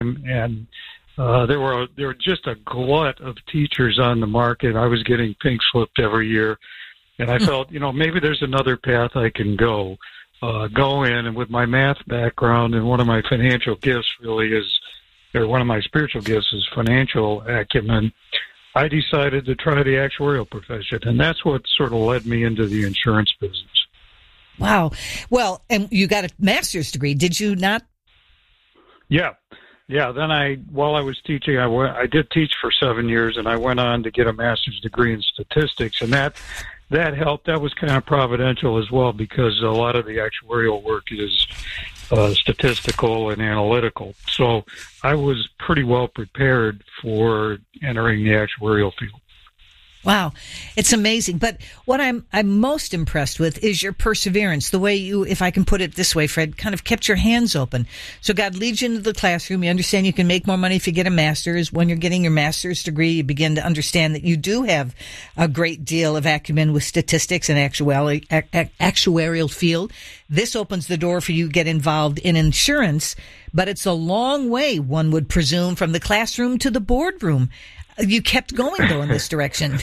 and there were just a glut of teachers on the market. I was getting pink slipped every year, and I felt, maybe there's another path I can go in. And with my math background, and one of my financial gifts one of my spiritual gifts is financial acumen, I decided to try the actuarial profession, and that's what sort of led me into the insurance business. Wow. Well, and you got a master's degree, did you not? Yeah. Then while I was teaching, I did teach for 7 years, and I went on to get a master's degree in statistics, and that helped. That was kind of providential as well, because a lot of the actuarial work is statistical and analytical. So I was pretty well prepared for entering the actuarial field. Wow. It's amazing. But what I'm most impressed with is your perseverance, the way you, if I can put it this way, Fred, kind of kept your hands open. So God leads you into the classroom. You understand you can make more money if you get a master's. When you're getting your master's degree, you begin to understand that you do have a great deal of acumen with statistics and actuarial field. This opens the door for you to get involved in insurance, but it's a long way, one would presume, from the classroom to the boardroom. You kept going, though, in this direction.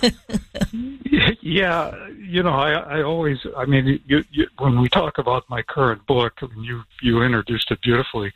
Yeah, I always, when we talk about my current book, you introduced it beautifully.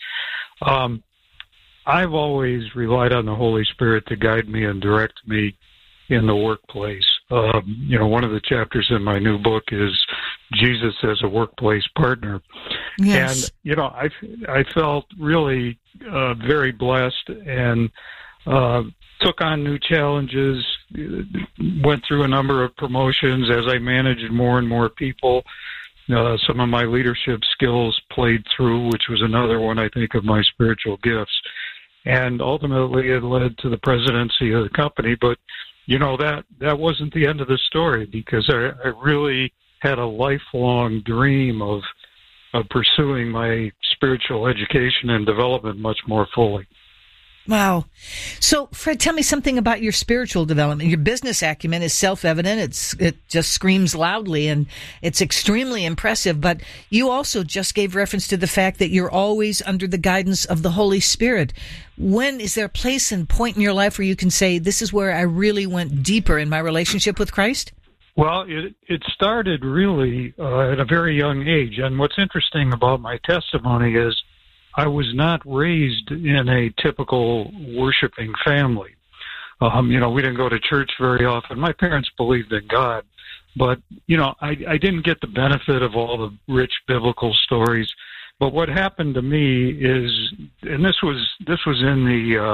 I've always relied on the Holy Spirit to guide me and direct me in the workplace. One of the chapters in my new book is Jesus as a workplace partner. Yes. And, I felt really very blessed and took on new challenges, went through a number of promotions as I managed more and more people. Some of my leadership skills played through, which was another one, I think, of my spiritual gifts. And ultimately it led to the presidency of the company. But, that wasn't the end of the story, because I really had a lifelong dream of pursuing my spiritual education and development much more fully. Wow. So, Fred, tell me something about your spiritual development. Your business acumen is self-evident. It just screams loudly, and it's extremely impressive. But you also just gave reference to the fact that you're always under the guidance of the Holy Spirit. When is there a place and point in your life where you can say, this is where I really went deeper in my relationship with Christ? Well, it started really at a very young age. And what's interesting about my testimony is I was not raised in a typical worshiping family. We didn't go to church very often. My parents believed in God, but, I didn't get the benefit of all the rich biblical stories. But what happened to me is, and this was in the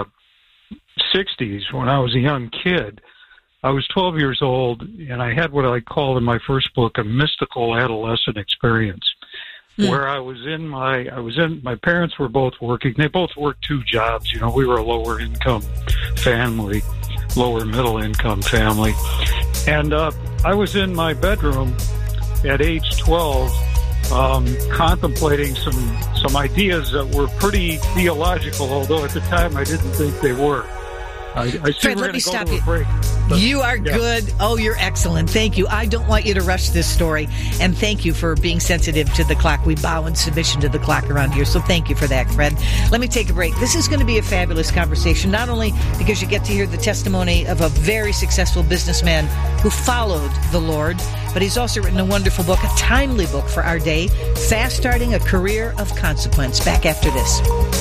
60s when I was a young kid. I was 12 years old, and I had what I call in my first book a mystical adolescent experience. Where my parents were both working. They both worked two jobs. We were a lower income family, lower middle income family. And I was in my bedroom at age 12, contemplating some ideas that were pretty theological, although at the time I didn't think they were. Fred, let me stop you. You are good. Oh, you're excellent. Thank you. I don't want you to rush this story. And thank you for being sensitive to the clock. We bow in submission to the clock around here. So thank you for that, Fred. Let me take a break. This is going to be a fabulous conversation, not only because you get to hear the testimony of a very successful businessman who followed the Lord, but he's also written a wonderful book, a timely book for our day, Fast Starting a Career of Consequence. Back after this.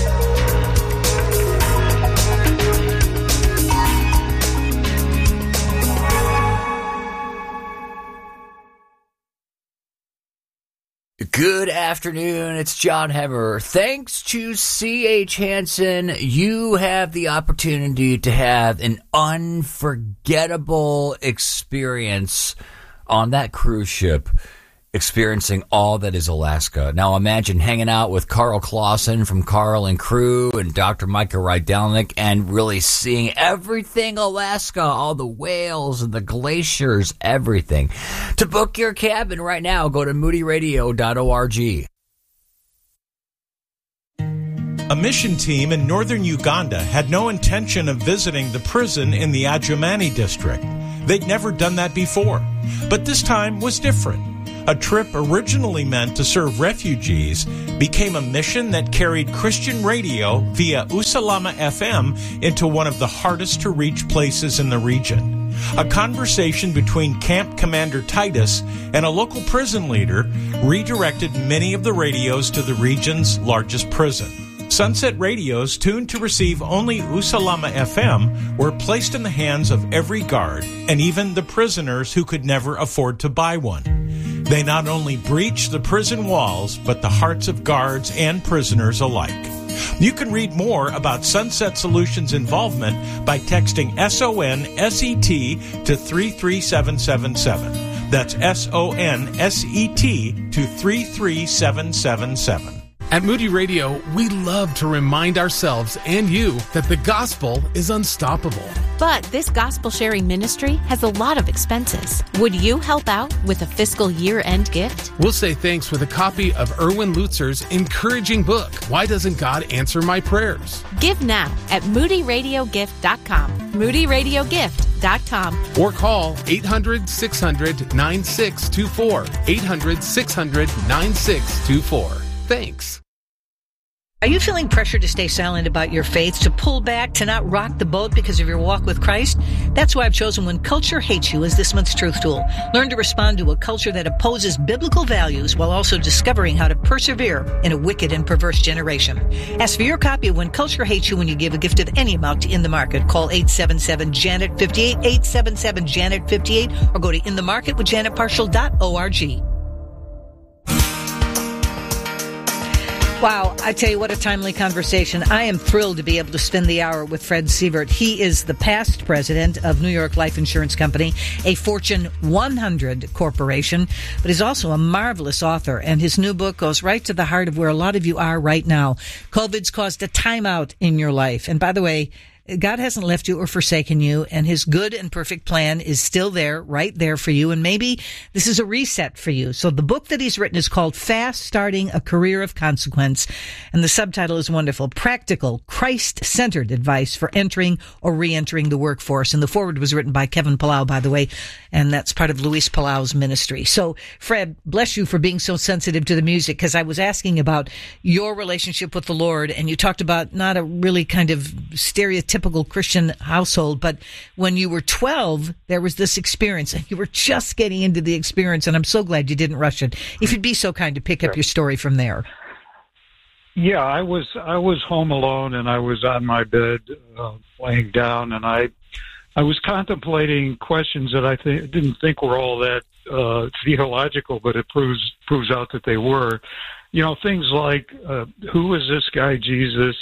Good afternoon, it's John Hemmer. Thanks to C.H. Hansen, you have the opportunity to have an unforgettable experience on that cruise ship, experiencing all that is Alaska. Now imagine hanging out with Carl Clausen from Carl and Crew and Dr. Micah Rydelnik and really seeing everything Alaska, all the whales and the glaciers, everything. To book your cabin right now, go to moodyradio.org. A mission team in northern Uganda had no intention of visiting the prison in the Adjumani district. They'd never done that before. But this time was different. A trip originally meant to serve refugees became a mission that carried Christian radio via Usalama FM into one of the hardest to reach places in the region. A conversation between Camp Commander Titus and a local prison leader redirected many of the radios to the region's largest prison. Sunset radios tuned to receive only Usalama FM were placed in the hands of every guard and even the prisoners who could never afford to buy one. They not only breached the prison walls, but the hearts of guards and prisoners alike. You can read more about Sunset Solutions' involvement by texting SONSET to 33777. That's SONSET to 33777. At Moody Radio, we love to remind ourselves and you that the gospel is unstoppable. But this gospel-sharing ministry has a lot of expenses. Would you help out with a fiscal year-end gift? We'll say thanks with a copy of Erwin Lutzer's encouraging book, Why Doesn't God Answer My Prayers? Give now at moodyradiogift.com. moodyradiogift.com. Or call 800-600-9624. 800-600-9624. Thanks. Are you feeling pressure to stay silent about your faith, to pull back, to not rock the boat because of your walk with Christ? That's why I've chosen When Culture Hates You as this month's truth tool. Learn to respond to a culture that opposes biblical values while also discovering how to persevere in a wicked and perverse generation. Ask for your copy of When Culture Hates You when you give a gift of any amount to In the Market. Call 877-JANET-58, 877-JANET-58, or go to inthemarketwithjanetparshall.org. Wow, I tell you what a timely conversation. I am thrilled to be able to spend the hour with Fred Sievert. He is the past president of New York Life Insurance Company, a Fortune 100 corporation, but he's also a marvelous author, and his new book goes right to the heart of where a lot of you are right now. COVID's caused a timeout in your life. And by the way, God hasn't left you or forsaken you, and his good and perfect plan is still there, right there for you. And maybe this is a reset for you. So the book that he's written is called Fast Starting a Career of Consequence. And the subtitle is wonderful. Practical, Christ-centered advice for entering or re-entering the workforce. And the foreword was written by Kevin Palau, by the way. And that's part of Luis Palau's ministry. So Fred, bless you for being so sensitive to the music, because I was asking about your relationship with the Lord, and you talked about not a really kind of stereotypical Christian household, but when you were 12, there was this experience, and you were just getting into the experience, and I'm so glad you didn't rush it. If you'd be so kind to pick up your story from there. Yeah, I was home alone, and I was on my bed laying down, and I was contemplating questions that I didn't think were all that theological, but it proves out that they were. You know, things like who is this guy Jesus?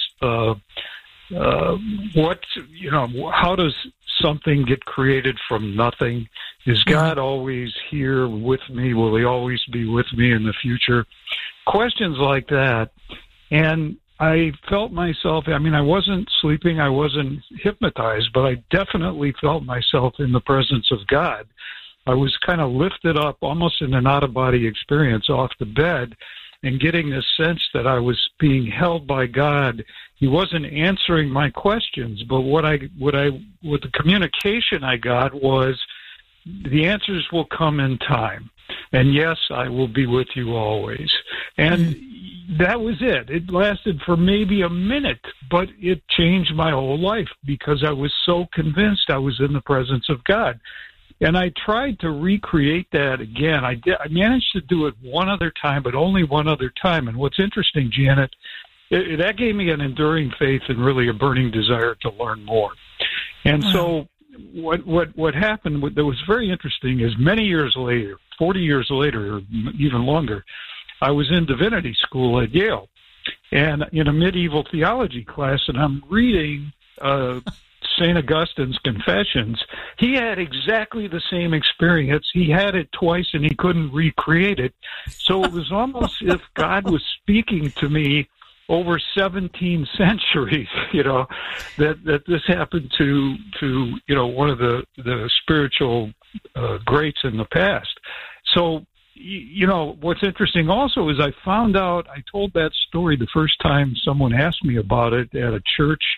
How does something get created from nothing? Is God always here with me? Will he always be with me in the future? Questions like that. And I felt myself, I wasn't sleeping, I wasn't hypnotized, but I definitely felt myself in the presence of God. I was kind of lifted up, almost in an out-of-body experience, off the bed, and getting this sense that I was being held by God. He wasn't answering my questions, but what the communication I got was, the answers will come in time. And yes, I will be with you always. And that was it. It lasted for maybe a minute, but it changed my whole life because I was so convinced I was in the presence of God. And I tried to recreate that again. I managed to do it one other time, but only one other time. And what's interesting, Janet, that gave me an enduring faith and really a burning desire to learn more. And so what happened that was very interesting is many years later, 40 years later, or even longer, I was in divinity school at Yale and in a medieval theology class, and I'm reading St. Augustine's Confessions. He had exactly the same experience. He had it twice, and he couldn't recreate it. So it was almost as if God was speaking to me over 17 centuries, that this happened to one of the spiritual greats in the past. So, what's interesting also is I found out, I told that story the first time someone asked me about it at a church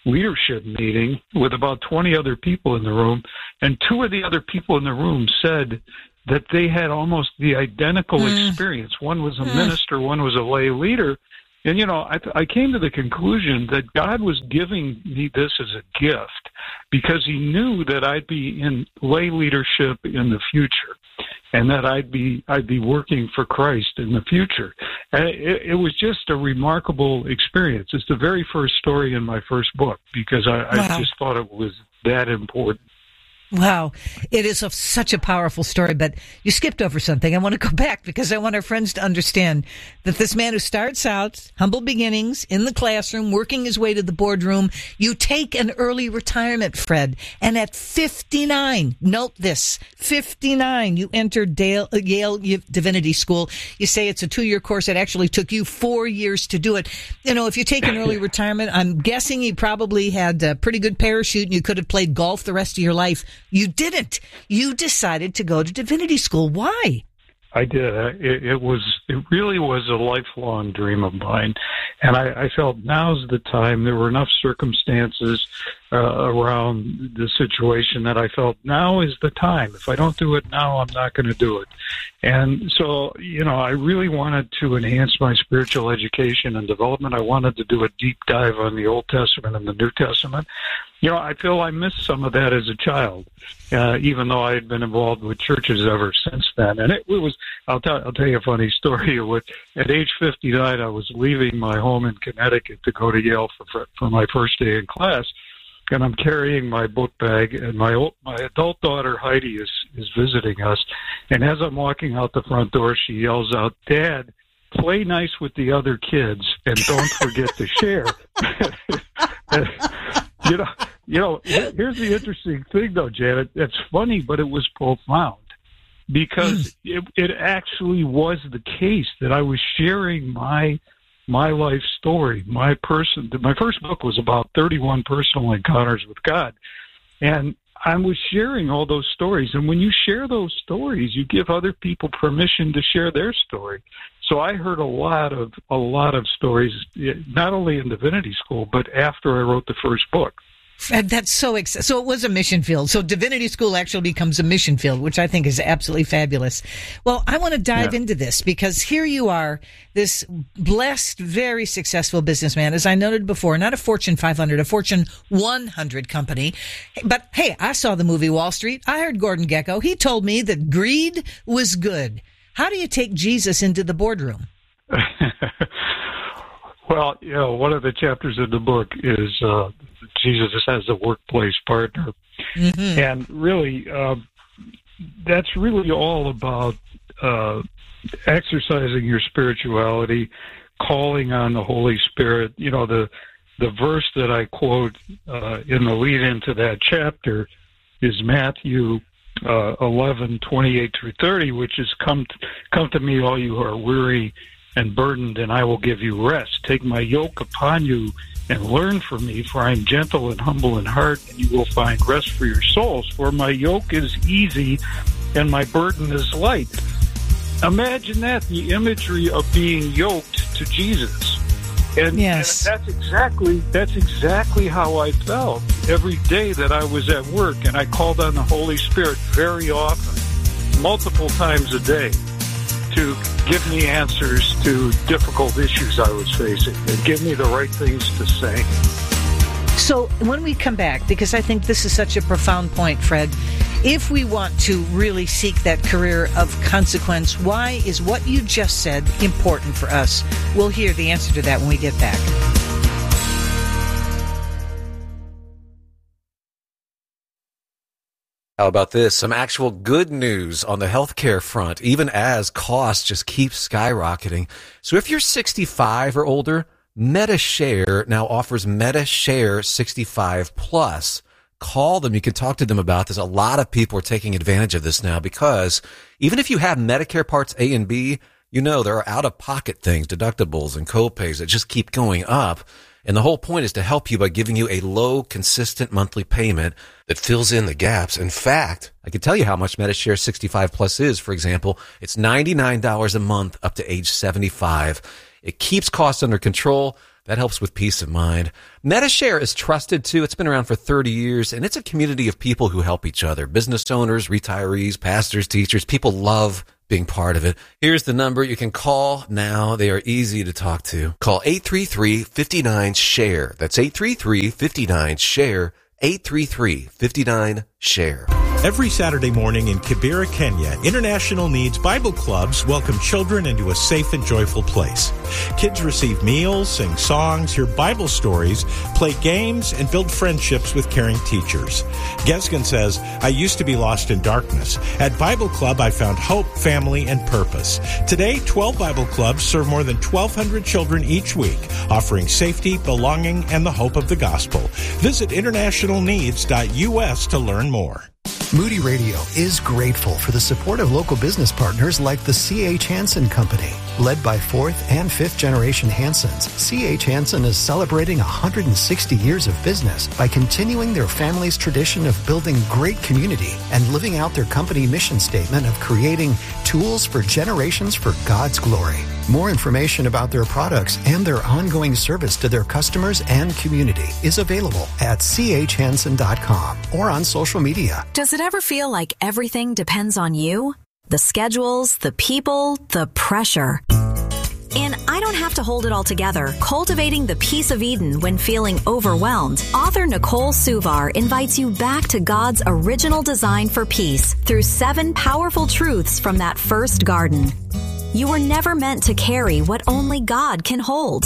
leadership meeting with about 20 other people in the room, and two of the other people in the room said that they had almost the identical experience. One was a minister, one was a lay leader. And, I came to the conclusion that God was giving me this as a gift because he knew that I'd be in lay leadership in the future and that I'd be working for Christ in the future. And it was just a remarkable experience. It's the very first story in my first book because I just thought it was that important. Wow. It is such a powerful story, but you skipped over something. I want to go back because I want our friends to understand that this man who starts out, humble beginnings, in the classroom, working his way to the boardroom, you take an early retirement, Fred, and at 59, note this, 59, you entered Yale Divinity School. You say it's a 2-year course. It actually took you 4 years to do it. If you take an early retirement, I'm guessing you probably had a pretty good parachute and you could have played golf the rest of your life. You didn't. You decided to go to divinity school. Why? I did. It really was a lifelong dream of mine, and I felt now's the time. There were enough circumstances around the situation that I felt now is the time. If I don't do it now, I'm not going to do it. And so, I really wanted to enhance my spiritual education and development. I wanted to do a deep dive on the Old Testament and the New Testament. I feel I missed some of that as a child, even though I had been involved with churches ever since then. And it was, I'll tell you a funny story. At age 59, I was leaving my home in Connecticut to go to Yale for my first day in class. And I'm carrying my book bag, and my adult daughter, Heidi, is visiting us. And as I'm walking out the front door, she yells out, "Dad, play nice with the other kids, and don't forget to share." Here's the interesting thing, though, Janet. It's funny, but it was profound because it actually was the case that I was sharing my life story. My first book was about 31 personal encounters with God, and I was sharing all those stories. And when you share those stories, you give other people permission to share their story. So I heard a lot of stories, not only in divinity school, but after I wrote the first book. That's so exciting. So it was a mission field. So divinity school actually becomes a mission field, which I think is absolutely fabulous. Well, I want to dive into this because here you are, this blessed, very successful businessman, as I noted before, not a Fortune 500, a Fortune 100 company. But hey, I saw the movie Wall Street. I heard Gordon Gekko. He told me that greed was good. How do you take Jesus into the boardroom? Well, one of the chapters in the book is Jesus as a workplace partner. Mm-hmm. And really, that's really all about exercising your spirituality, calling on the Holy Spirit. The verse that I quote in the lead into that chapter is Matthew 11:28-30, which is come to me, all you who are weary and burdened, and I will give you rest. Take my yoke upon you and learn from me, for I am gentle and humble in heart, and you will find rest for your souls. For my yoke is easy and my burden is light. Imagine that, the imagery of being yoked to Jesus. And, yes. And that's exactly how I felt every day that I was at work, and I called on the Holy Spirit very often, multiple times a day, to give me answers to difficult issues I was facing and give me the right things to say. So when we come back, because I think this is such a profound point, Fred, if we want to really seek that career of consequence, why is what you just said important for us? We'll hear the answer to that when we get back. How about this? Some actual good news on the healthcare front, even as costs just keep skyrocketing. So if you're 65 or older, MediShare now offers MediShare 65 Plus. Call them. You can talk to them about this. A lot of people are taking advantage of this now because even if you have Medicare Parts A and B, there are out-of-pocket things, deductibles and copays that just keep going up. And the whole point is to help you by giving you a low, consistent monthly payment that fills in the gaps. In fact, I can tell you how much MediShare 65 Plus is. For example, it's $99 a month up to age 75. It keeps costs under control. That helps with peace of mind. Medi-Share is trusted too. It's been around for 30 years, and it's a community of people who help each other. Business owners, retirees, pastors, teachers. People love being part of it. Here's the number you can call now. They are easy to talk to. Call 833-59-SHARE. That's 833-59-SHARE. 833-59-SHARE. Every Saturday morning in Kibera, Kenya, International Needs Bible Clubs welcome children into a safe and joyful place. Kids receive meals, sing songs, hear Bible stories, play games, and build friendships with caring teachers. Gesgen says, I used to be lost in darkness. At Bible Club, I found hope, family, and purpose. Today, 12 Bible Clubs serve more than 1,200 children each week, offering safety, belonging, and the hope of the gospel. Visit internationalneeds.us to learn more. Moody Radio is grateful for the support of local business partners like the C.H. Hansen Company. Led by 4th and 5th generation Hansens, C.H. Hansen is celebrating 160 years of business by continuing their family's tradition of building great community and living out their company mission statement of creating tools for generations for God's glory. More information about their products and their ongoing service to their customers and community is available at chhansen.com or on social media. Does it ever feel like everything depends on you? The schedules, the people, the pressure. In I Don't Have to Hold It All Together, Cultivating the Peace of Eden When Feeling Overwhelmed, author Nicole Suvar invites you back to God's original design for peace through 7 powerful truths from that first garden. You were never meant to carry what only God can hold.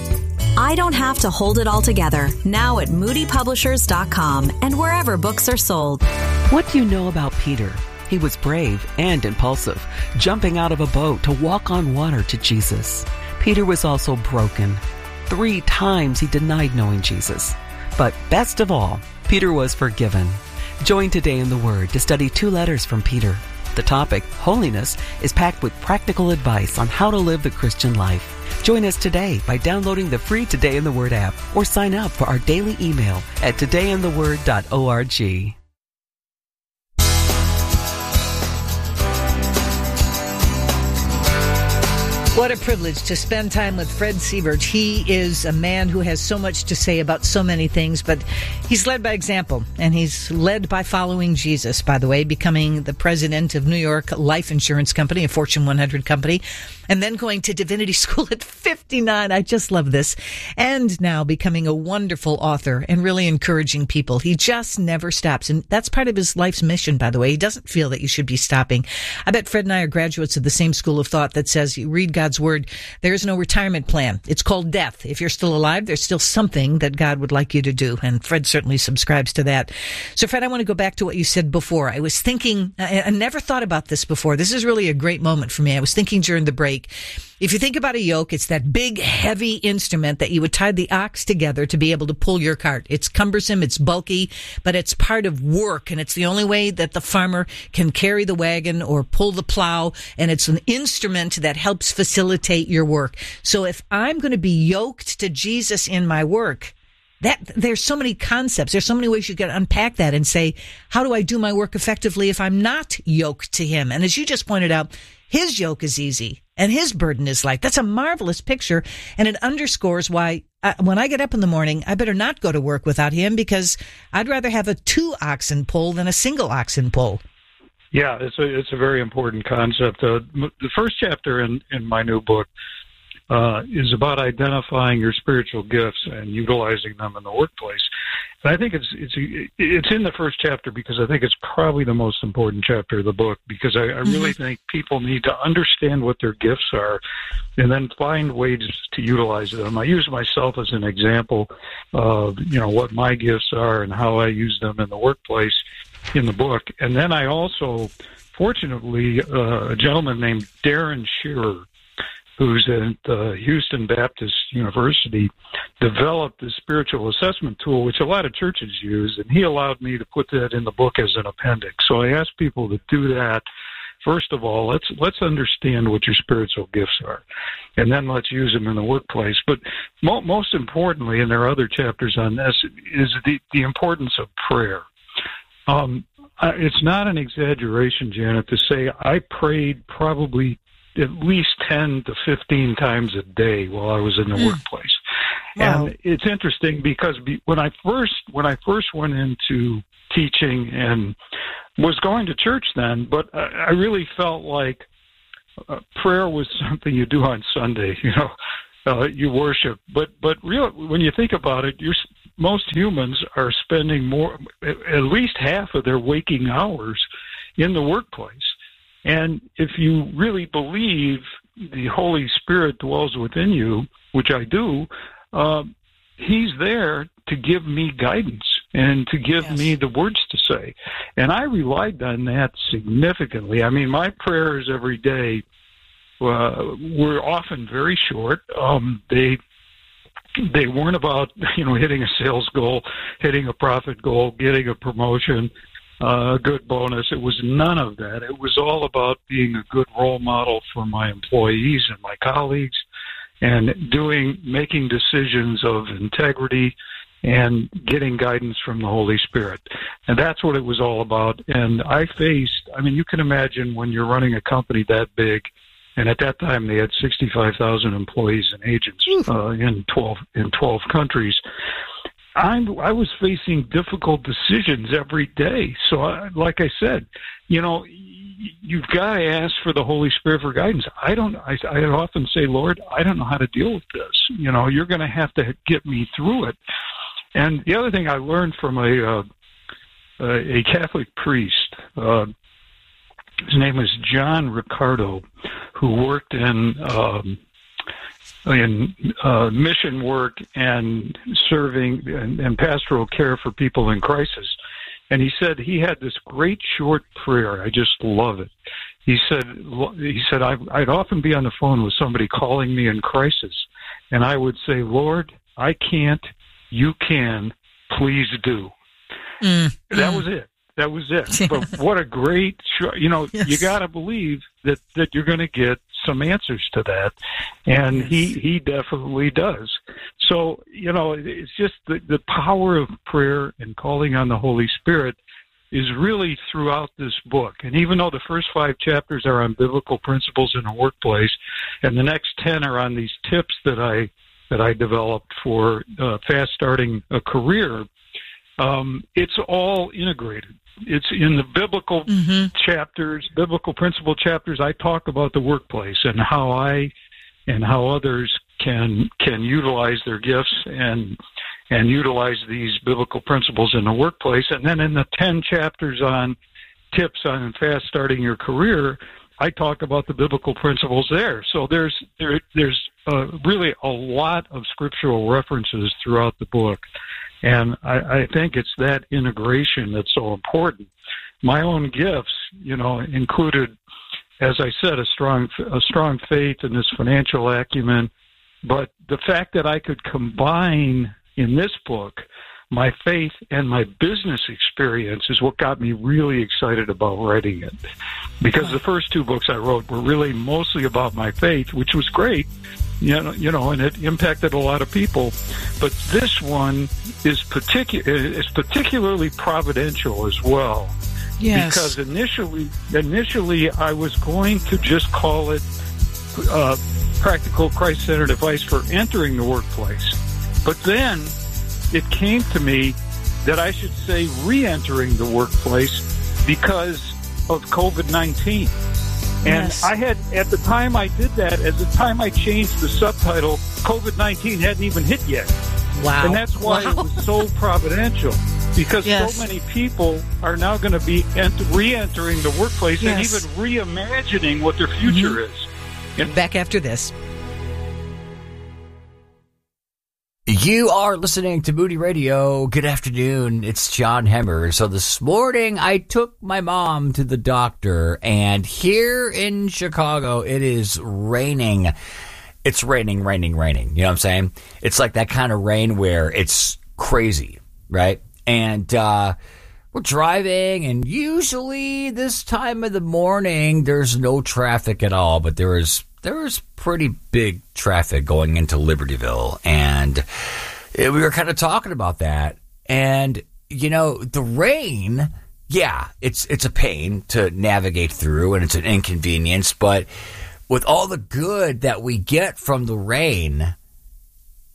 I Don't Have to Hold It All Together, now at moodypublishers.com and wherever books are sold. What do you know about Peter? He was brave and impulsive, jumping out of a boat to walk on water to Jesus. Peter was also broken. 3 times he denied knowing Jesus. But best of all, Peter was forgiven. Join Today in the Word to study 2 letters from Peter. The topic, holiness, is packed with practical advice on how to live the Christian life. Join us today by downloading the free Today in the Word app or sign up for our daily email at todayintheword.org. What a privilege to spend time with Fred Sievert. He is a man who has so much to say about so many things, but he's led by example, and he's led by following Jesus, by the way, becoming the president of New York Life Insurance Company, a Fortune 100 company, and then going to divinity school at 59. I just love this. And now becoming a wonderful author and really encouraging people. He just never stops. And that's part of his life's mission, by the way. He doesn't feel that you should be stopping. I bet Fred and I are graduates of the same school of thought that says you read God's word. There is no retirement plan. It's called death. If you're still alive, there's still something that God would like you to do. And Fred certainly subscribes to that. So Fred, I want to go back to what you said before. I was thinking, I never thought about this before. This is really a great moment for me. I was thinking during the break, if you think about a yoke, it's that big, heavy instrument that you would tie the ox together to be able to pull your cart. It's cumbersome, it's bulky, but it's part of work, and it's the only way that the farmer can carry the wagon or pull the plow, and it's an instrument that helps facilitate your work. So if I'm going to be yoked to Jesus in my work, there's so many concepts. There's so many ways you can unpack that and say, how do I do my work effectively if I'm not yoked to him? And as you just pointed out, his yoke is easy and his burden is light. That's a marvelous picture, and it underscores why when I get up in the morning, I better not go to work without him, because I'd rather have a 2 oxen pull than a single oxen pull. Yeah, it's a very important concept. The first chapter in my new book is about identifying your spiritual gifts and utilizing them in the workplace. And I think it's in the first chapter because I think it's probably the most important chapter of the book, because I really think people need to understand what their gifts are and then find ways to utilize them. I use myself as an example of, what my gifts are and how I use them in the workplace in the book. And then I also, fortunately, a gentleman named Darren Shearer, who's at Houston Baptist University, developed this spiritual assessment tool, which a lot of churches use, and he allowed me to put that in the book as an appendix. So I ask people to do that. First of all, let's understand what your spiritual gifts are, and then let's use them in the workplace. But most importantly, and there are other chapters on this, is the importance of prayer. It's not an exaggeration, Janet, to say I prayed probably at least 10 to 15 times a day while I was in the workplace. Wow. And it's interesting because when I first went into teaching and was going to church then, but I really felt like prayer was something you do on Sunday, you worship. But real, when you think about it, most humans are spending at least half of their waking hours in the workplace. And if you really believe the Holy Spirit dwells within you, which I do, He's there to give me guidance and to give me the words to say. And I relied on that significantly. I mean, my prayers every day were often very short. They weren't about, hitting a sales goal, hitting a profit goal, getting a promotion, a good bonus. It was none of that. It was all about being a good role model for my employees and my colleagues, and making decisions of integrity and getting guidance from the Holy Spirit. And that's what it was all about. And you can imagine when you're running a company that big, and at that time they had 65,000 employees and agents in 12 countries. I was facing difficult decisions every day. So, like I said, you've got to ask for the Holy Spirit for guidance. I often say, Lord, I don't know how to deal with this. You're going to have to get me through it. And the other thing I learned from a Catholic priest, his name is John Ricardo, who worked in mission work and serving and pastoral care for people in crisis. And he said he had this great short prayer. I just love it. He said I'd often be on the phone with somebody calling me in crisis, and I would say, Lord, I can't, you can, please do. That was it. That was it. But what a great, you got to believe that you're going to get some answers to that. And he definitely does. So, it's just the power of prayer and calling on the Holy Spirit is really throughout this book. And even though the first 5 chapters are on biblical principles in the workplace, and the next 10 are on these tips that I developed for fast starting a career, it's all integrated. It's in the biblical chapters, biblical principle chapters. I talk about the workplace and how others can utilize their gifts and utilize these biblical principles in the workplace. And then in the 10 chapters on tips on fast starting your career, I talk about the biblical principles there. So there's really a lot of scriptural references throughout the book. And I think it's that integration that's so important. My own gifts, included, as I said, a strong faith and this financial acumen. But the fact that I could combine in this book my faith and my business experience is what got me really excited about writing it. Because the first 2 books I wrote were really mostly about my faith, which was great. And it impacted a lot of people. But this one is particularly providential as well. Yes. Because initially I was going to just call it practical Christ-centered advice for entering the workplace. But then it came to me that I should say re-entering the workplace because of COVID-19. And I had, at the time I did that, at the time I changed the subtitle, COVID-19 hadn't even hit yet. Wow. And that's why it was so providential, because so many people are now going to be re-entering the workplace and even reimagining what their future is. And back after this. You are listening to Moody Radio. Good afternoon. It's John Hemmer. So this morning I took my mom to the doctor, and here in Chicago it is raining. It's raining. You know what I'm saying? It's like that kind of rain where it's crazy, right? And we're driving, and usually this time of the morning there's no traffic at all, but there is pretty big traffic going into Libertyville, and we were kind of talking about that. And the rain, it's a pain to navigate through, and it's an inconvenience. But with all the good that we get from the rain,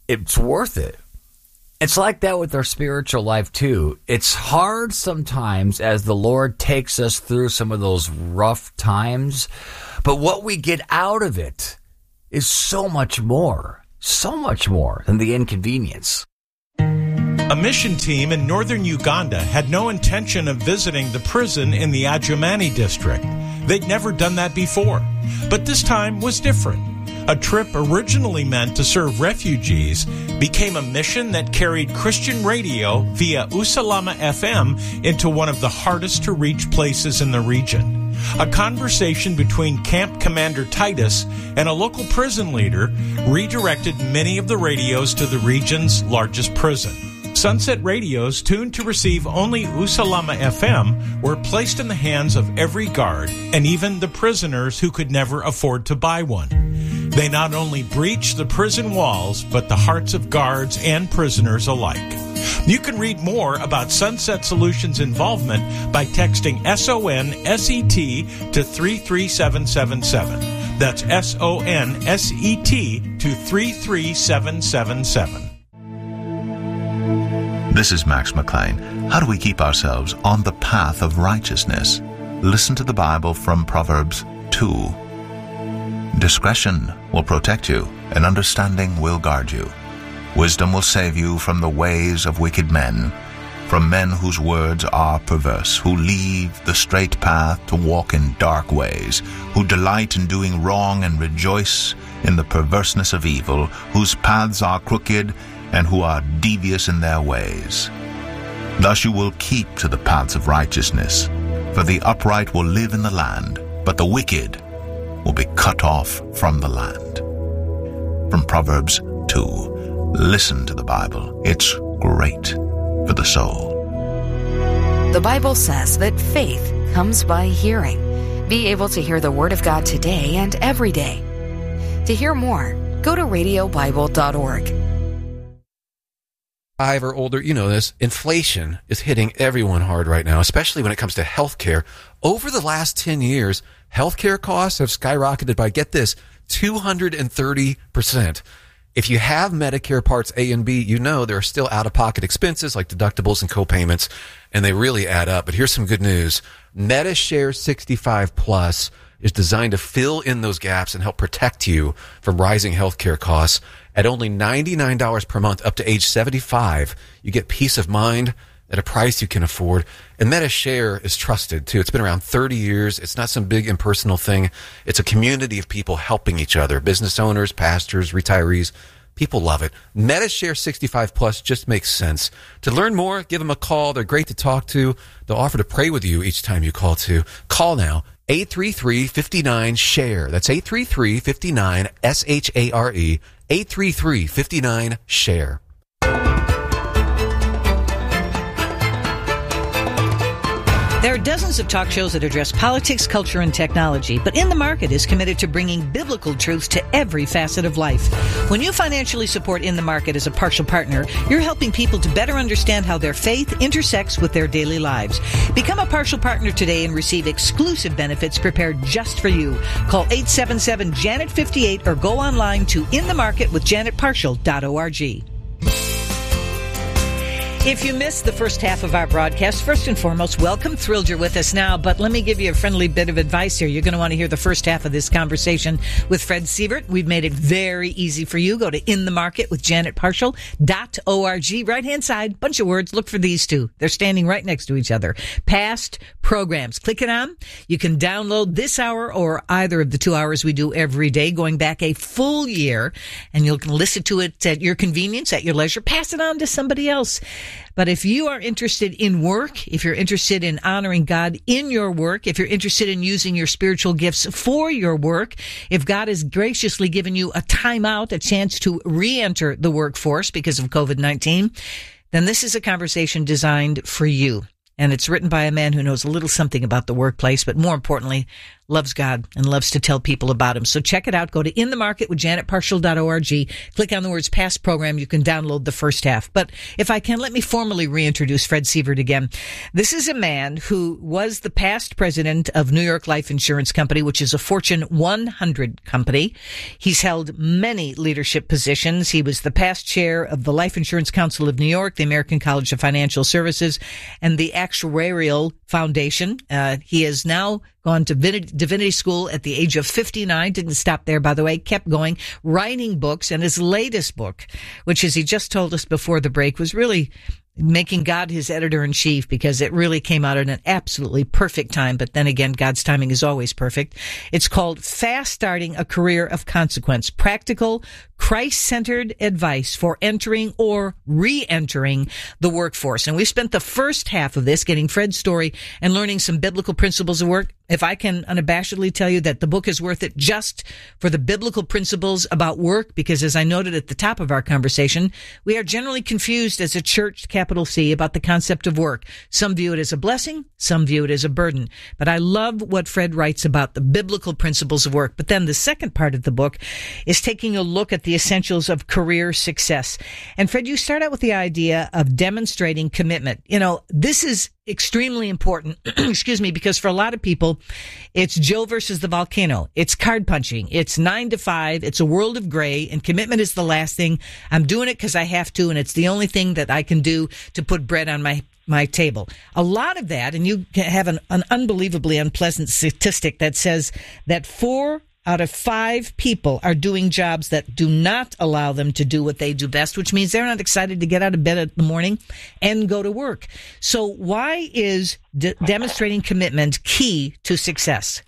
it's worth it. It's like that with our spiritual life, too. It's hard sometimes as the Lord takes us through some of those rough times, but what we get out of it is so much more than the inconvenience. A mission team in northern Uganda had no intention of visiting the prison in the Adjumani district. They'd never done that before, but this time was different. A trip originally meant to serve refugees became a mission that carried Christian radio via Usalama FM into one of the hardest to reach places in the region. A conversation between Camp Commander Titus and a local prison leader redirected many of the radios to the region's largest prison. Sunset radios tuned to receive only Usalama FM were placed in the hands of every guard and even the prisoners who could never afford to buy one. They not only breached the prison walls, but the hearts of guards and prisoners alike. You can read more about Sunset Solutions' involvement by texting SONSET to 33777. That's SONSET to 33777. This is Max McLean. How do we keep ourselves on the path of righteousness? Listen to the Bible from Proverbs 2. Discretion will protect you, and understanding will guard you. Wisdom will save you from the ways of wicked men, from men whose words are perverse, who leave the straight path to walk in dark ways, who delight in doing wrong and rejoice in the perverseness of evil, whose paths are crooked and who are devious in their ways. Thus you will keep to the paths of righteousness, for the upright will live in the land, but the wicked will be cut off from the land. From Proverbs 2. Listen to the Bible. It's great for the soul. The Bible says that faith comes by hearing. Be able to hear the Word of God today and every day. To hear more, go to radiobible.org. 5 or older, you know this, inflation is hitting everyone hard right now, especially when it comes to healthcare. Over the last 10 years, healthcare costs have skyrocketed by, get this, 230%. If you have Medicare Parts A and B, you know there are still out-of-pocket expenses like deductibles and co-payments, and they really add up. But here's some good news. MediShare 65 Plus is designed to fill in those gaps and help protect you from rising healthcare costs. At only $99 per month up to age 75, you get peace of mind at a price you can afford. And MediShare is trusted, too. It's been around 30 years. It's not some big impersonal thing. It's a community of people helping each other, business owners, pastors, retirees. People love it. MediShare 65 Plus just makes sense. To learn more, give them a call. They're great to talk to. They'll offer to pray with you each time you call, too. Call now. 833-59-SHARE. That's 833-59-SHARE. 833-59-SHARE. There are dozens of talk shows that address politics, culture, and technology, but In the Market is committed to bringing biblical truths to every facet of life. When you financially support In the Market as a partial partner, you're helping people to better understand how their faith intersects with their daily lives. Become a partial partner today and receive exclusive benefits prepared just for you. Call 877-JANET-58 or go online to inthemarketwithjanetpartial.org. If you missed the first half of our broadcast, first and foremost, welcome. Thrilled you're with us now, but let me give you a friendly bit of advice here. You're going to want to hear the first half of this conversation with Fred Sievert. We've made it very easy for you. Go to inthemarketwithjanetpartial.org. Right-hand side, bunch of words. Look for these two. They're standing right next to each other. Past programs. Click it on. You can download this hour or either of the 2 hours we do every day, going back a full year, and you can listen to it at your convenience, at your leisure. Pass it on to somebody else. But if you are interested in work, if you're interested in honoring God in your work, if you're interested in using your spiritual gifts for your work, if God has graciously given you a time out, a chance to re-enter the workforce because of COVID-19, then this is a conversation designed for you. And it's written by a man who knows a little something about the workplace, but more importantly, loves God and loves to tell people about him. So check it out. Go to inthemarketwithjanetparshall.org. Click on the words past program. You can download the first half. But if I can, let me formally reintroduce Fred Sievert again. This is a man who was the past president of New York Life Insurance Company, which is a Fortune 100 company. He's held many leadership positions. He was the past chair of the Life Insurance Council of New York, the American College of Financial Services, and the Actuarial Foundation. He has now gone to divinity school at the age of 59. Didn't stop there, by the way. Kept going, writing books. And his latest book, which, as he just told us before the break, was really making God his editor-in-chief, because it really came out at an absolutely perfect time. But then again, God's timing is always perfect. It's called Fast Starting a Career of Consequence: Practical, Christ-Centered Advice for Entering or Re-entering the Workforce. And we spent the first half of this getting Fred's story and learning some biblical principles of work. If I can unabashedly tell you that the book is worth it just for the biblical principles about work, because as I noted at the top of our conversation, we are generally confused as a church, capital C, about the concept of work. Some view it as a blessing, some view it as a burden. But I love what Fred writes about the biblical principles of work. But then the second part of the book is taking a look at the essentials of career success. And Fred, you start out with the idea of demonstrating commitment. You know, this is extremely important, excuse me, because for a lot of people, it's Joe versus the volcano. It's card punching. It's 9 to 5. It's a world of gray, and commitment is the last thing. I'm doing it because I have to, and it's the only thing that I can do to put bread on my table. A lot of that, and you have an unbelievably unpleasant statistic that says that 4 out of 5 people are doing jobs that do not allow them to do what they do best, which means they're not excited to get out of bed in the morning and go to work. So why is demonstrating commitment key to success?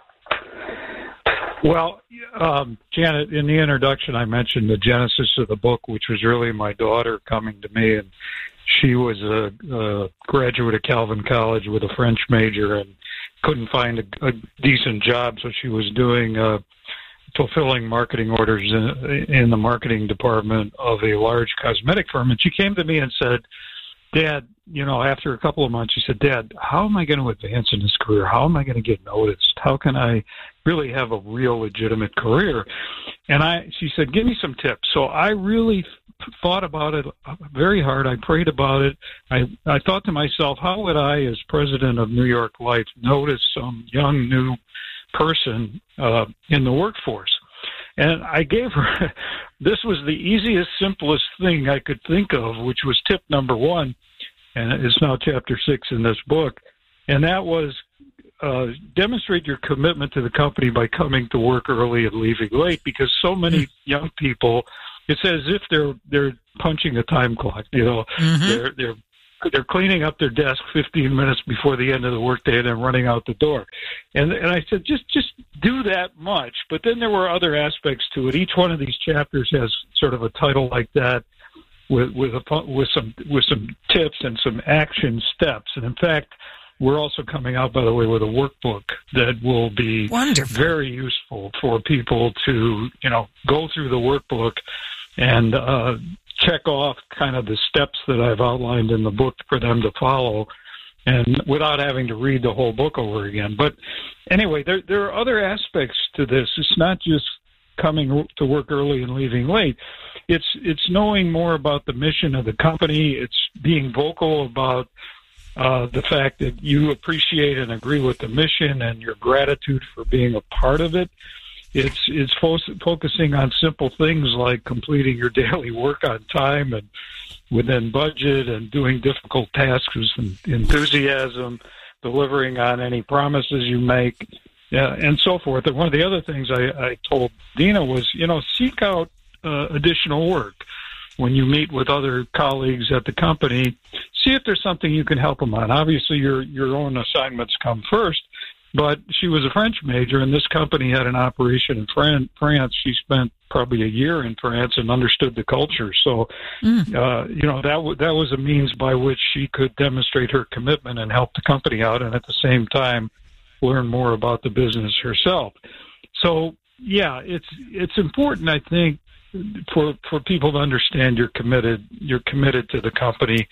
Well, Janet, in the introduction, I mentioned the genesis of the book, which was really my daughter coming to me, and she was a graduate of Calvin College with a French major and couldn't find a decent job, so she was doing fulfilling marketing orders in the marketing department of a large cosmetic firm. And she came to me and said, Dad, you know, after a couple of months, she said, Dad, how am I going to advance in this career? How am I going to get noticed? How can I really have a real legitimate career? And she said, give me some tips. So I really thought about it very hard. I prayed about it. I thought to myself, how would I, as president of New York Life, notice some young new person in the workforce? And I gave her, this was the easiest, simplest thing I could think of, which was tip number 1, and it's now chapter 6 in this book, and that was demonstrate your commitment to the company by coming to work early and leaving late, because so many young people, it's as if they're punching a time clock. You know, they're cleaning up their desk 15 minutes before the end of the workday and then running out the door. And I said, just do that much. But then there were other aspects to it. Each one of these chapters has sort of a title like that, with some tips and some action steps. And in fact, we're also coming out, by the way, with a workbook that will be very useful for people to, you know, go through the workbook and check off kind of the steps that I've outlined in the book for them to follow, and without having to read the whole book over again. But anyway, there are other aspects to this. It's not just coming to work early and leaving late. It's knowing more about the mission of the company. It's being vocal about the fact that you appreciate and agree with the mission and your gratitude for being a part of it. It's focusing on simple things like completing your daily work on time and within budget, and doing difficult tasks with enthusiasm, delivering on any promises you make, and so forth. And one of the other things I told Dina was, you know, seek out additional work. When you meet with other colleagues at the company, see if there's something you can help them on. Obviously, your own assignments come first, but she was a French major, and this company had an operation in France. She spent probably a year in France and understood the culture. So, you know, that was a means by which she could demonstrate her commitment and help the company out, and at the same time learn more about the business herself. So, yeah, it's important, I think, for people to understand you're committed to the company,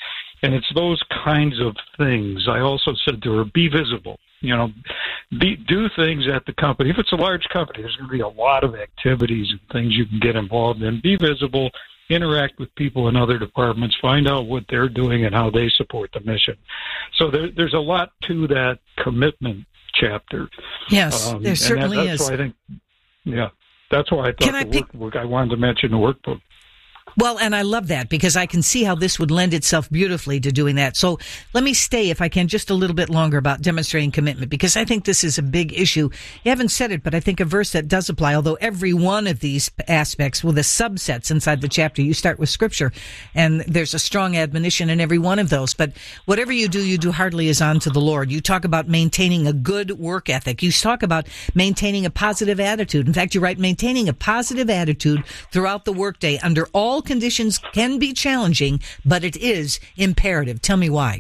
And it's those kinds of things. I also said to her, be visible. Do things at the company. If it's a large company, there's going to be a lot of activities and things you can get involved in. Be visible, interact with people in other departments, find out what they're doing and how they support the mission. So there's a lot to that commitment chapter. Yes, there certainly is. Why I think, that's why I thought I wanted to mention the workbook. Well, and I love that because I can see how this would lend itself beautifully to doing that. So let me stay, if I can, just a little bit longer about demonstrating commitment, because I think this is a big issue. You haven't said it, but I think a verse that does apply, although every one of these aspects with the subsets inside the chapter, you start with Scripture, and there's a strong admonition in every one of those. But whatever you do heartily as unto the Lord. You talk about maintaining a good work ethic. You talk about maintaining a positive attitude. In fact, you write maintaining a positive attitude throughout the workday under all conditions can be challenging, but it is imperative. Tell me why.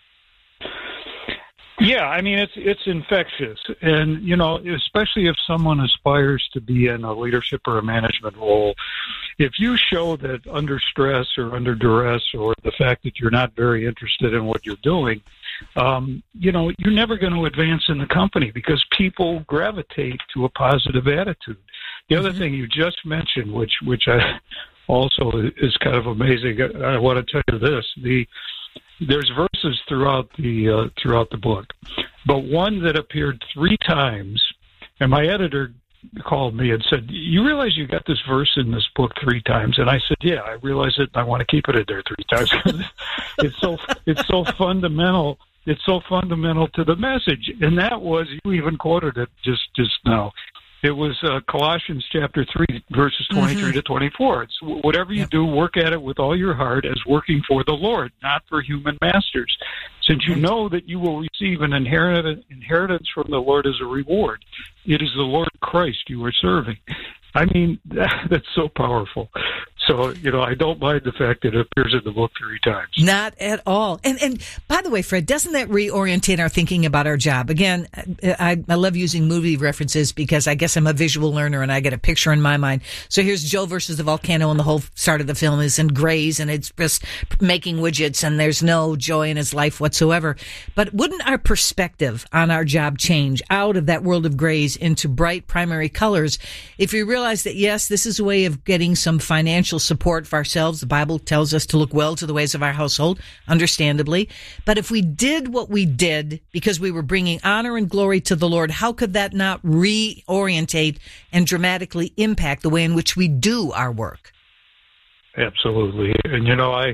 Yeah, I mean, it's infectious. And, especially if someone aspires to be in a leadership or a management role, if you show that under stress or under duress or the fact that you're not very interested in what you're doing, you're never going to advance in the company because people gravitate to a positive attitude. The other thing you just mentioned, which I also is kind of amazing. I want to tell you this: there's verses throughout the book, but one that appeared 3 times, and my editor called me and said, "You realize you got this verse in this book 3 times?" And I said, "Yeah, I realize it. And I want to keep it in there 3 times. It's so fundamental. It's so fundamental to the message." And that was, you even quoted it just now. It was Colossians chapter 3, verses 23 to 24. It's whatever you do, work at it with all your heart as working for the Lord, not for human masters, since you know that you will receive an inheritance from the Lord as a reward. It is the Lord Christ you are serving. I mean, that's so powerful. So, I don't mind the fact that it appears in the book 3 times. Not at all. And by the way, Fred, doesn't that reorientate our thinking about our job? Again, I love using movie references because I guess I'm a visual learner and I get a picture in my mind. So here's Joe versus the volcano, and the whole start of the film is in grays, and it's just making widgets, and there's no joy in his life whatsoever. But wouldn't our perspective on our job change out of that world of grays into bright primary colors if we realize that, yes, this is a way of getting some financial support for ourselves? The Bible tells us to look well to the ways of our household, understandably. But if we did what we did because we were bringing honor and glory to the Lord, how could that not reorientate and dramatically impact the way in which we do our work? Absolutely. And,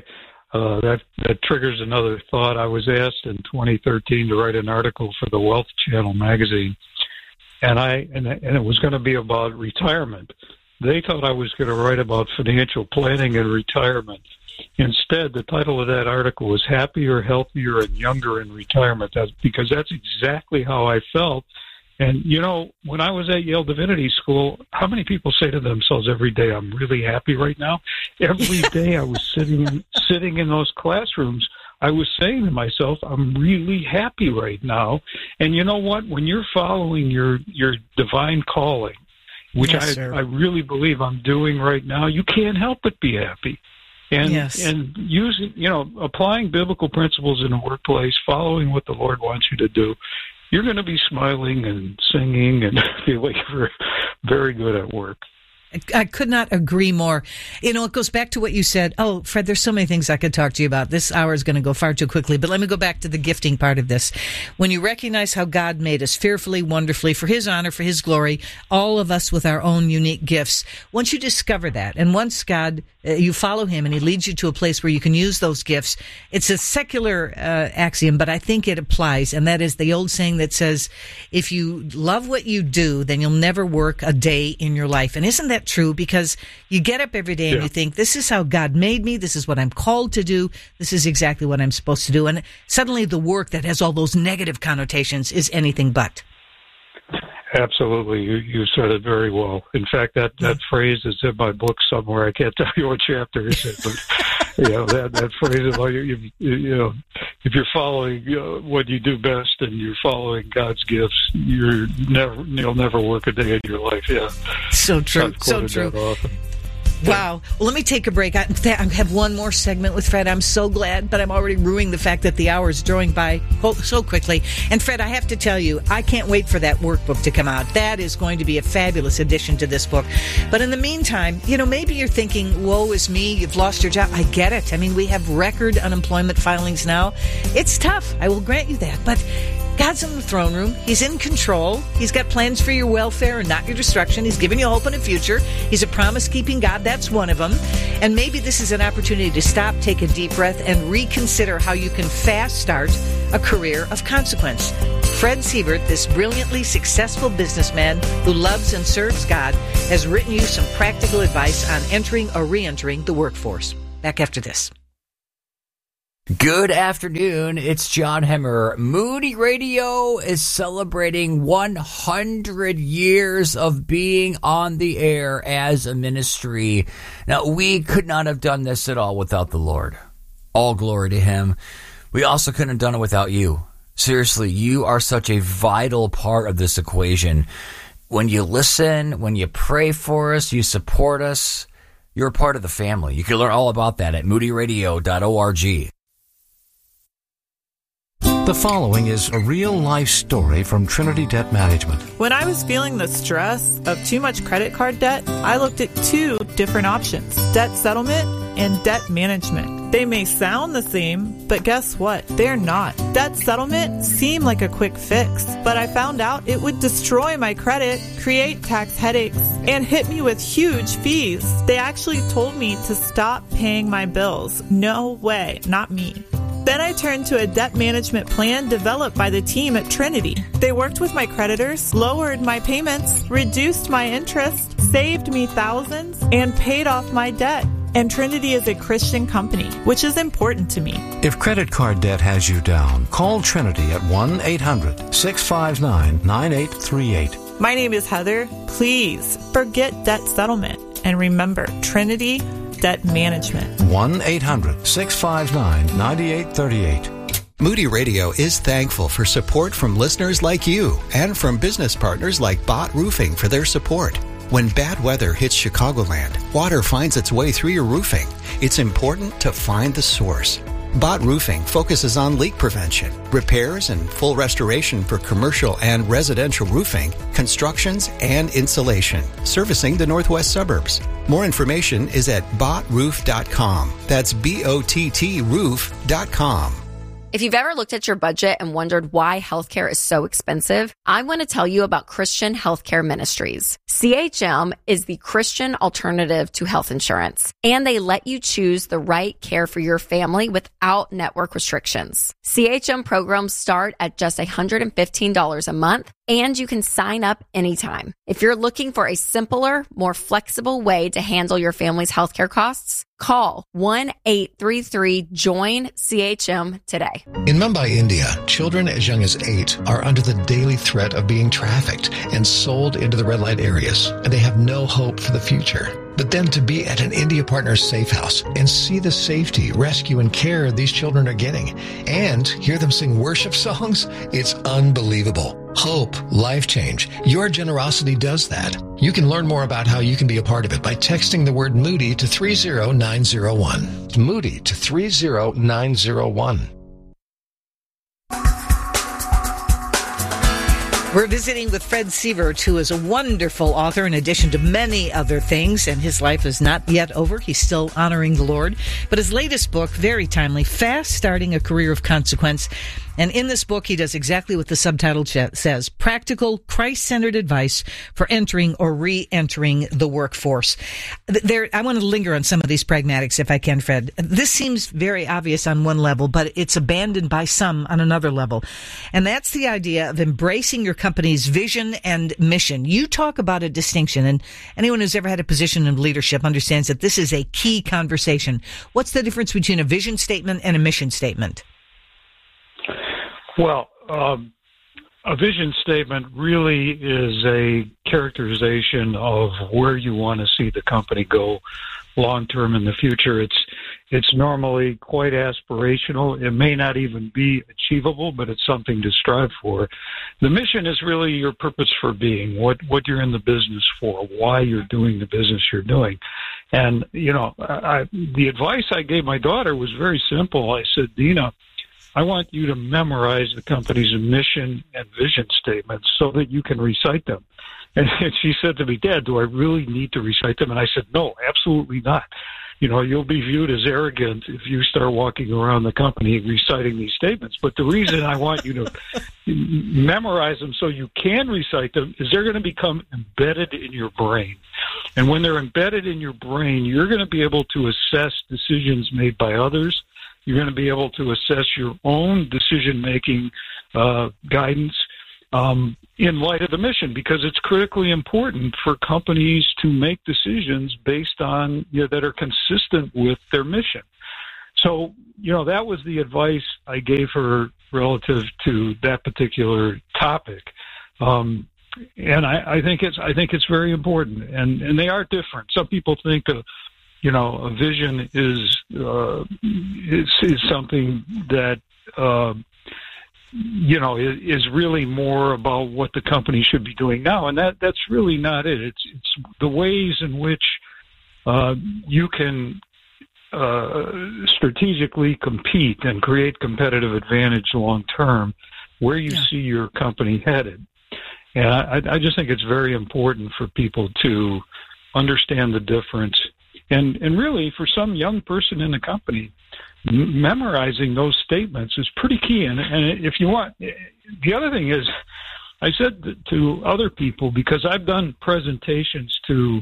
that triggers another thought. I was asked in 2013 to write an article for the Wealth Channel magazine, and it was going to be about retirement. They thought I was going to write about financial planning and retirement. Instead, the title of that article was Happier, Healthier, and Younger in Retirement, because that's exactly how I felt. And, when I was at Yale Divinity School, how many people say to themselves every day, I'm really happy right now? Every day I was sitting in those classrooms, I was saying to myself, I'm really happy right now. And you know what? When you're following your divine calling, which I really believe I'm doing right now, you can't help but be happy. And and using, applying biblical principles in the workplace, following what the Lord wants you to do, you're going to be smiling and singing and feeling very good at work. I could not agree more. It goes back to what you said. Oh, Fred, there's so many things I could talk to you about. This hour is going to go far too quickly, but let me go back to the gifting part of this. When you recognize how God made us fearfully, wonderfully, for His honor, for His glory, all of us with our own unique gifts, once you discover that, and once God, you follow Him and He leads you to a place where you can use those gifts, it's a secular axiom, but I think it applies, and that is the old saying that says, if you love what you do, then you'll never work a day in your life. And isn't that true? Because you get up every day and you think, this is how God made me, this is what I'm called to do, this is exactly what I'm supposed to do, and suddenly the work that has all those negative connotations is anything but. Absolutely. You said it very well. In fact, that phrase is in my book somewhere. I can't tell you what chapter it's in, but that phrase about if you're following what you do best and you're following God's gifts, you'll never work a day in your life. Yeah. So true. So true. Wow. Well, let me take a break. I have one more segment with Fred. I'm so glad, but I'm already ruining the fact that the hour is drawing by so quickly. And Fred, I have to tell you, I can't wait for that workbook to come out. That is going to be a fabulous addition to this book. But in the meantime, maybe you're thinking, woe is me, you've lost your job. I get it. I mean, we have record unemployment filings now. It's tough. I will grant you that. But God's in the throne room. He's in control. He's got plans for your welfare and not your destruction. He's giving you hope in a future. He's a promise-keeping God. That's one of them. And maybe this is an opportunity to stop, take a deep breath, and reconsider how you can fast start a career of consequence. Fred Sievert, this brilliantly successful businessman who loves and serves God, has written you some practical advice on entering or re-entering the workforce. Back after this. Good afternoon. It's John Hemmer. Moody Radio is celebrating 100 years of being on the air as a ministry. Now, we could not have done this at all without the Lord. All glory to Him. We also couldn't have done it without you. Seriously, you are such a vital part of this equation. When you listen, when you pray for us, you support us, you're a part of the family. You can learn all about that at moodyradio.org. The following is a real-life story from Trinity Debt Management. When I was feeling the stress of too much credit card debt, I looked at two different options: debt settlement and debt management. They may sound the same, but guess what? They're not. Debt settlement seemed like a quick fix, but I found out it would destroy my credit, create tax headaches, and hit me with huge fees. They actually told me to stop paying my bills. No way, not me. Then I turned to a debt management plan developed by the team at Trinity. They worked with my creditors, lowered my payments, reduced my interest, saved me thousands, and paid off my debt. And Trinity is a Christian company, which is important to me. If credit card debt has you down, call Trinity at 1-800-659-9838. My name is Heather. Please forget debt settlement and remember Trinity Debt Management. 1-800-659-9838. Moody Radio is thankful for support from listeners like you and from business partners like Bott Roofing for their support. When bad weather hits Chicagoland, water finds its way through your roofing. It's important to find the source. Bott Roofing focuses on leak prevention, repairs, and full restoration for commercial and residential roofing, constructions, and insulation, servicing the northwest suburbs. More information is at bottroof.com. That's BOTT roof.com. If you've ever looked at your budget and wondered why healthcare is so expensive, I want to tell you about Christian Healthcare Ministries. CHM is the Christian alternative to health insurance, and they let you choose the right care for your family without network restrictions. CHM programs start at just $115 a month, and you can sign up anytime. If you're looking for a simpler, more flexible way to handle your family's healthcare costs, call 1-833-JOIN-CHM today. In Mumbai, India, children as young as 8 are under the daily threat of being trafficked and sold into the red light areas, and they have no hope for the future. But then to be at an India Partners safe house and see the safety, rescue, and care these children are getting, and hear them sing worship songs, it's unbelievable. Hope, life change. Your generosity does that. You can learn more about how you can be a part of it by texting the word Moody to 30901. Moody to 30901. We're visiting with Fred Sievert, who is a wonderful author in addition to many other things, and his life is not yet over. He's still honoring the Lord. But his latest book, very timely, Fast Starting a Career of Consequence. And in this book, he does exactly what the subtitle says, practical, Christ-centered advice for entering or re-entering the workforce. I want to linger on some of these pragmatics if I can, Fred. This seems very obvious on one level, but it's abandoned by some on another level. And that's the idea of embracing your company's vision and mission. You talk about a distinction, and anyone who's ever had a position in leadership understands that this is a key conversation. What's the difference between a vision statement and a mission statement? Well, a vision statement really is a characterization of where you want to see the company go long term in the future. It's normally quite aspirational. It may not even be achievable, but it's something to strive for. The mission is really your purpose for being, what you're in the business for, why you're doing the business you're doing. And, the advice I gave my daughter was very simple. I said, Dina, I want you to memorize the company's mission and vision statements so that you can recite them. And she said to me, Dad, do I really need to recite them? And I said, no, absolutely not. You'll be viewed as arrogant if you start walking around the company reciting these statements. But the reason I want you to memorize them so you can recite them is they're going to become embedded in your brain. And when they're embedded in your brain, you're going to be able to assess decisions made by others. You're going to be able to assess your own decision-making guidance in light of the mission, because it's critically important for companies to make decisions based on that are consistent with their mission. So, that was the advice I gave her relative to that particular topic. And I think it's very important, and they are different. Some people think a vision is something that is really more about what the company should be doing now, and that's really not it. It's the ways in which you can strategically compete and create competitive advantage long term, where you see your company headed. And I just think it's very important for people to understand the difference. And really, for some young person in the company, memorizing those statements is pretty key. And if you want, the other thing is, I said to other people, because I've done presentations to,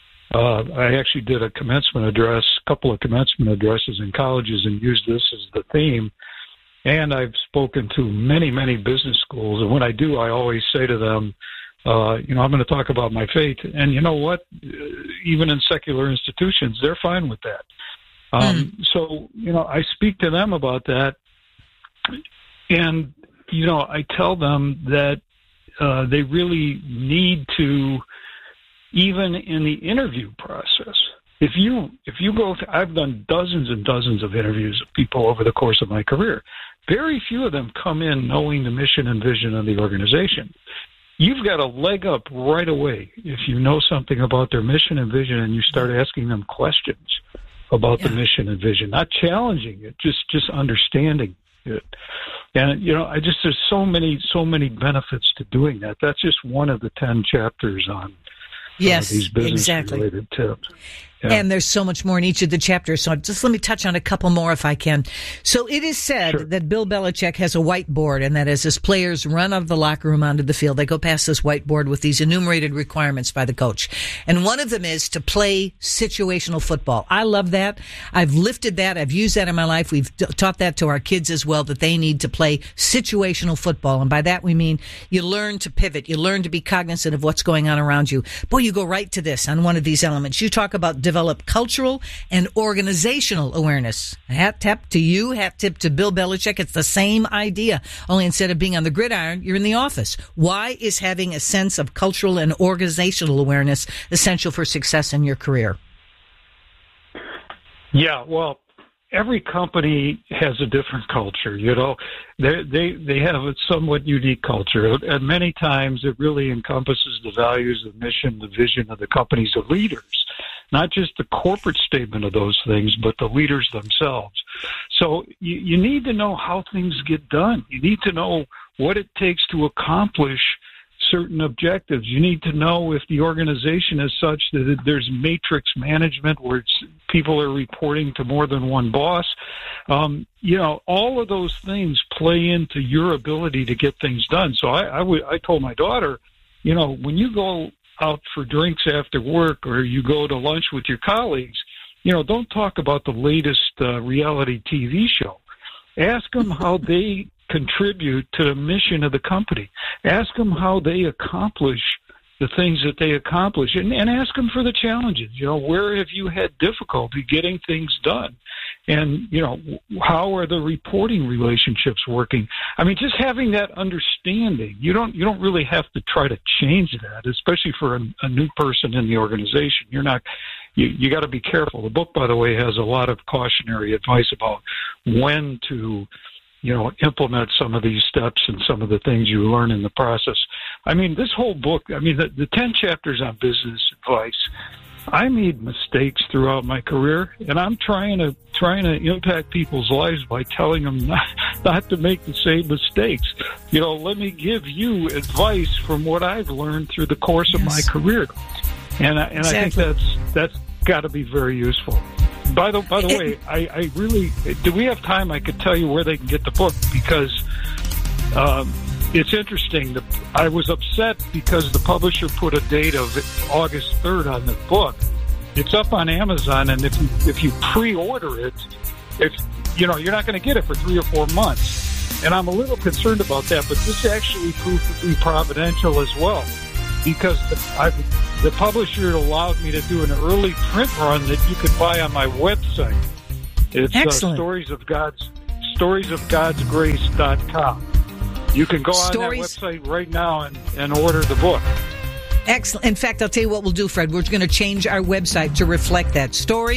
I actually did a couple of commencement addresses in colleges and used this as the theme. And I've spoken to many, many business schools. And when I do, I always say to them, I'm going to talk about my faith. And you know what? Even in secular institutions, they're fine with that. So, I speak to them about that. And, I tell them that they really need to, even in the interview process, if you go, I've done dozens and dozens of interviews of people over the course of my career. Very few of them come in knowing the mission and vision of the organization. You've got a leg up right away if you know something about their mission and vision and you start asking them questions about the mission and vision, not challenging it, just understanding it. And, there's so many benefits to doing that. That's just one of the 10 chapters on these business-related tips. Yeah. And there's so much more in each of the chapters. So just let me touch on a couple more if I can. So it is said that Bill Belichick has a whiteboard, and that as his players run out of the locker room onto the field, they go past this whiteboard with these enumerated requirements by the coach. And one of them is to play situational football. I love that. I've lifted that. I've used that in my life. We've taught that to our kids as well, that they need to play situational football. And by that we mean you learn to pivot. You learn to be cognizant of what's going on around you. Boy, you go right to this on one of these elements. You talk about develop cultural and organizational awareness. Hat tip to you, hat tip to Bill Belichick. It's the same idea, only instead of being on the gridiron, you're in the office. Why is having a sense of cultural and organizational awareness essential for success in your career? Yeah, well, every company has a different culture. They have a somewhat unique culture, and many times it really encompasses the values, the mission, the vision of the company's the leaders. Not just the corporate statement of those things, but the leaders themselves. So you need to know how things get done. You need to know what it takes to accomplish certain objectives. You need to know if the organization is such that there's matrix management where people are reporting to more than one boss. All of those things play into your ability to get things done. So I told my daughter, when you go out for drinks after work or you go to lunch with your colleagues, don't talk about the latest reality TV show. Ask them how they contribute to the mission of the company. Ask them how they accomplish the things that they accomplish, and ask them for the challenges. Where have you had difficulty getting things done? And, how are the reporting relationships working? I mean, just having that understanding, you don't really have to try to change that, especially for a new person in the organization. You're not you got to be careful. The book, by the way, has a lot of cautionary advice about when to, implement some of these steps and some of the things you learn in the process. I mean, this whole book, the 10 chapters on business advice, I made mistakes throughout my career, and I'm trying to impact people's lives by telling them not to make the same mistakes. Let me give you advice from what I've learned through the course of my career, and exactly. I think that's got to be very useful. By the way, I really, do we have time? I could tell you where they can get the book, because it's interesting. I was upset because the publisher put a date of August 3rd on the book. It's up on Amazon, and if you pre-order it, you're not going to get it for 3 or 4 months. And I'm a little concerned about that, but this actually proved to be providential as well, because the publisher allowed me to do an early print run that you could buy on my website. It's storiesofgodsgrace.com. You can go on that website right now and order the book. Excellent. In fact, I'll tell you what we'll do, Fred. We're going to change our website to reflect that.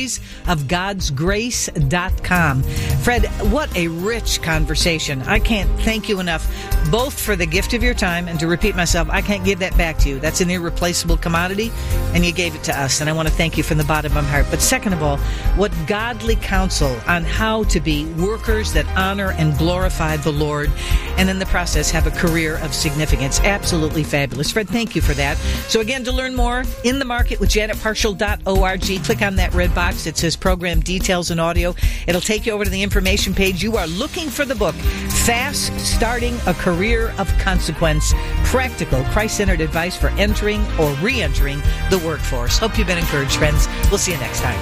storiesofgodsgrace.com. Fred, what a rich conversation. I can't thank you enough, both for the gift of your time, and to repeat myself, I can't give that back to you. That's an irreplaceable commodity, and you gave it to us, and I want to thank you from the bottom of my heart. But second of all, what godly counsel on how to be workers that honor and glorify the Lord, and in the process have a career of significance. Absolutely fabulous. Fred, thank you for that. So again, to learn more, In the Market with JanetParshall.org. Click on that red box that says Program Details and Audio. It'll take you over to the information page. You are looking for the book, Fast Starting a Career of Consequence, Practical Christ-Centered Advice for Entering or Re-entering the Workforce. Hope you've been encouraged, friends. We'll see you next time.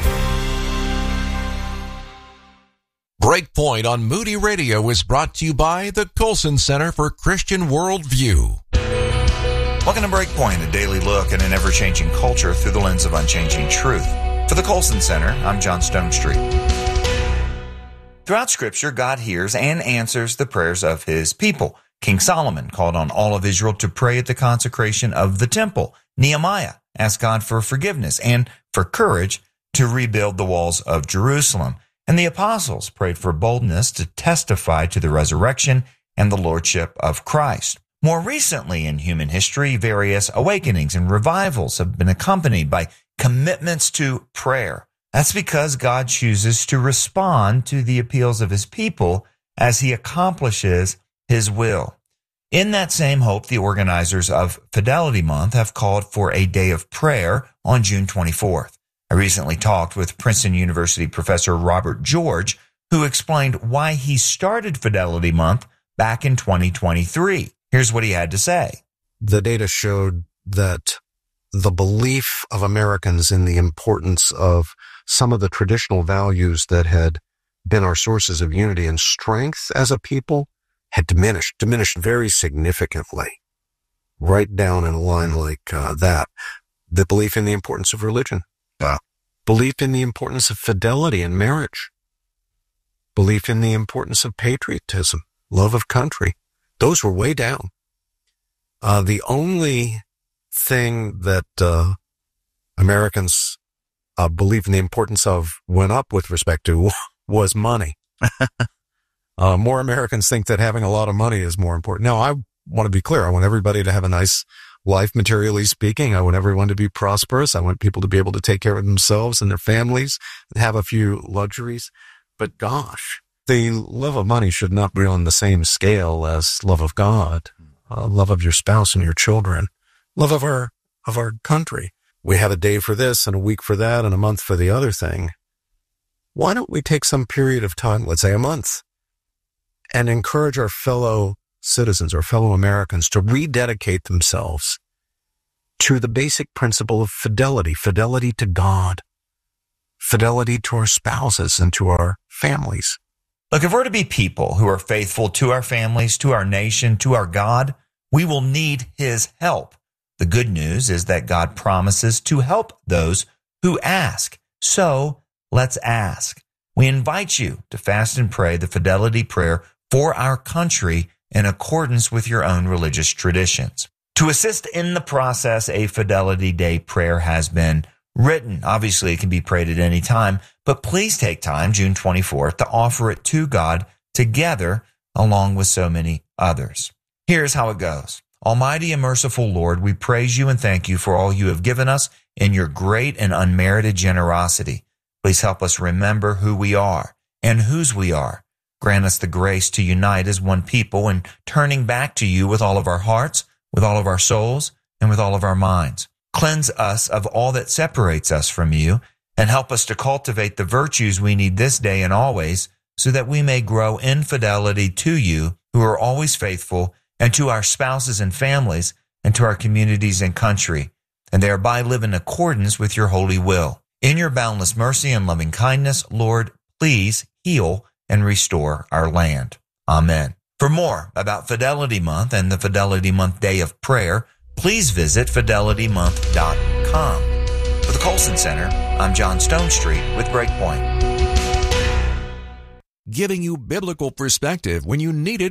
Breakpoint on Moody Radio is brought to you by the Colson Center for Christian Worldview. Welcome to Breakpoint, a daily look at an ever-changing culture through the lens of unchanging truth. For the Colson Center, I'm John Stonestreet. Throughout Scripture, God hears and answers the prayers of His people. King Solomon called on all of Israel to pray at the consecration of the temple. Nehemiah asked God for forgiveness and for courage to rebuild the walls of Jerusalem. And the apostles prayed for boldness to testify to the resurrection and the lordship of Christ. More recently in human history, various awakenings and revivals have been accompanied by commitments to prayer. That's because God chooses to respond to the appeals of His people as He accomplishes His will. In that same hope, the organizers of Fidelity Month have called for a day of prayer on June 24th. I recently talked with Princeton University professor Robert George, who explained why he started Fidelity Month back in 2023. Here's what he had to say. The data showed that the belief of Americans in the importance of some of the traditional values that had been our sources of unity and strength as a people had diminished very significantly. Right down in a line like that. The belief in the importance of religion. Belief in the importance of fidelity in marriage. Belief in the importance of patriotism, love of country. Those were way down. The only thing that Americans believe in the importance of went up with respect to was money. More Americans think that having a lot of money is more important. Now, I want to be clear. I want everybody to have a nice life, materially speaking. I want everyone to be prosperous. I want people to be able to take care of themselves and their families and have a few luxuries. But gosh, the love of money should not be on the same scale as love of God, love of your spouse and your children, love of our country. We have a day for this and a week for that and a month for the other thing. Why don't we take some period of time, let's say a month, and encourage our fellow citizens or fellow Americans to rededicate themselves to the basic principle of fidelity to God, fidelity to our spouses and to our families. Look, if we're to be people who are faithful to our families, to our nation, to our God, we will need His help. The good news is that God promises to help those who ask. So let's ask. We invite you to fast and pray the fidelity prayer for our country in accordance with your own religious traditions. To assist in the process, a Fidelity Day prayer has been written. Obviously, it can be prayed at any time, but please take time, June 24th, to offer it to God together along with so many others. Here's how it goes. Almighty and merciful Lord, we praise you and thank you for all you have given us in your great and unmerited generosity. Please help us remember who we are and whose we are. Grant us the grace to unite as one people in turning back to you with all of our hearts, with all of our souls, and with all of our minds. Cleanse us of all that separates us from you, and help us to cultivate the virtues we need this day and always, so that we may grow in fidelity to you, who are always faithful, and to our spouses and families, and to our communities and country, and thereby live in accordance with your holy will. In your boundless mercy and loving kindness, Lord, please heal and restore our land. Amen. For more about Fidelity Month and the Fidelity Month Day of Prayer, please visit fidelitymonth.com. For the Colson Center, I'm John Stonestreet with Breakpoint. Giving you biblical perspective when you need it